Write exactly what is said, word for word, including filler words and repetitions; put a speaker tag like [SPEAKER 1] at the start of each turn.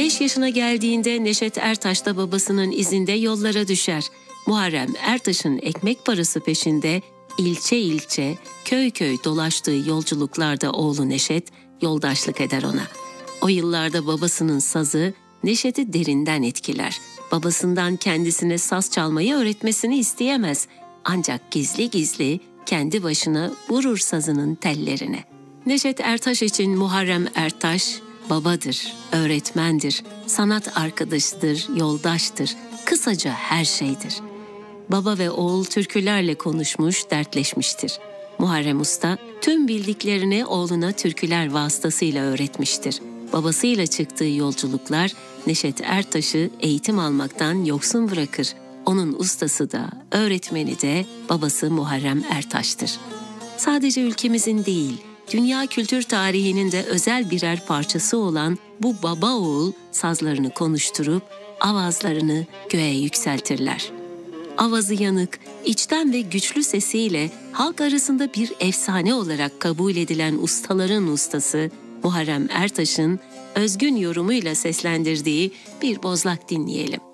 [SPEAKER 1] beş yaşına geldiğinde Neşet Ertaş da babasının izinde yollara düşer. Muharrem Ertaş'ın ekmek parası peşinde ilçe ilçe, köy köy dolaştığı yolculuklarda oğlu Neşet yoldaşlık eder ona. O yıllarda babasının sazı Neşet'i derinden etkiler. Babasından kendisine saz çalmayı öğretmesini isteyemez. Ancak gizli gizli kendi başına vurur sazının tellerine. Neşet Ertaş için Muharrem Ertaş babadır, öğretmendir, sanat arkadaşıdır, yoldaştır, kısaca her şeydir. Baba ve oğul türkülerle konuşmuş, dertleşmiştir. Muharrem Usta tüm bildiklerini oğluna türküler vasıtasıyla öğretmiştir. Babasıyla çıktığı yolculuklar Neşet Ertaş'ı eğitim almaktan yoksun bırakır. Onun ustası da, öğretmeni de babası Muharrem Ertaş'tır. Sadece ülkemizin değil, dünya kültür tarihinin de özel birer parçası olan bu baba oğul sazlarını konuşturup avazlarını göğe yükseltirler. Avazı yanık, içten ve güçlü sesiyle halk arasında bir efsane olarak kabul edilen ustaların ustası Muharrem Ertaş'ın özgün yorumuyla seslendirdiği bir bozlak dinleyelim.